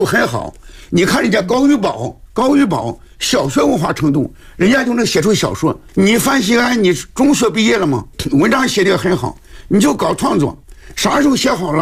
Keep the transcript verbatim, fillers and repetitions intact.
很好。你看人家高玉宝，高玉宝小学文化程度，人家就能写出小说。你范希安，你中学毕业了吗？文章写的很好，你就搞创作，啥时候写好了？